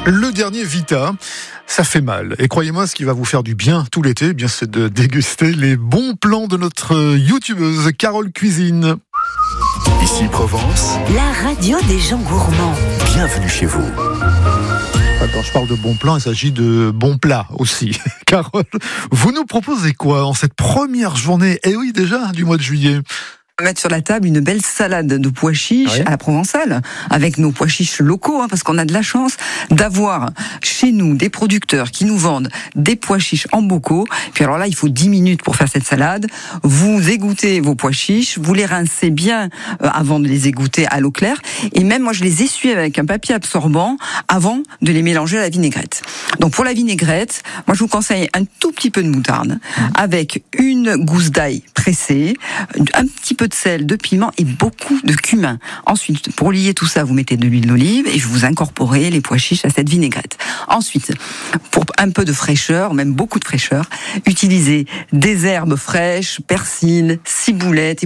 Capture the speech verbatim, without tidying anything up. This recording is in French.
Le dernier Vita, ça fait mal. Et croyez-moi, ce qui va vous faire du bien tout l'été, eh bien, c'est de déguster les bons plans de notre youtubeuse Carole Cuisine. Ici Provence, la radio des gens gourmands. Bienvenue chez vous. Quand je parle de bons plans, il s'agit de bons plats aussi. Carole, vous nous proposez quoi en cette première journée, eh oui déjà, du mois de juillet? Mettre sur la table une belle salade de pois chiches ouais. à la provençale, avec nos pois chiches locaux, hein, parce qu'on a de la chance d'avoir chez nous des producteurs qui nous vendent des pois chiches en bocaux. Puis alors là, il faut dix minutes pour faire cette salade. Vous égouttez vos pois chiches, vous les rincez bien euh, avant de les égoutter à l'eau claire, et même moi je les essuie avec un papier absorbant avant de les mélanger à la vinaigrette. Donc pour la vinaigrette, moi je vous conseille un tout petit peu de moutarde, avec une gousse d'ail pressée, un petit peu de sel, de piment et beaucoup de cumin. Ensuite, pour lier tout ça, vous mettez de l'huile d'olive et vous incorporez les pois chiches à cette vinaigrette. Ensuite, pour un peu de fraîcheur, même beaucoup de fraîcheur, utilisez des herbes fraîches, persil, ciboulette.